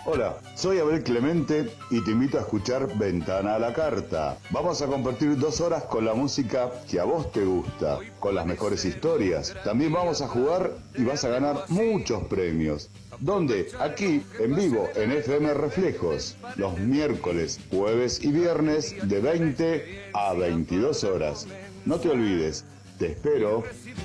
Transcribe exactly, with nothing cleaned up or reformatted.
Hola, soy Abel Clemente y te invito a escuchar Ventana a la Carta. Vamos a compartir dos horas con la música que a vos te gusta, con las mejores historias. También vamos a jugar y vas a ganar muchos premios. ¿Dónde? Aquí, en vivo, en F M Reflejos, los miércoles, jueves y viernes de veinte a veintidós horas. No te olvides, te espero.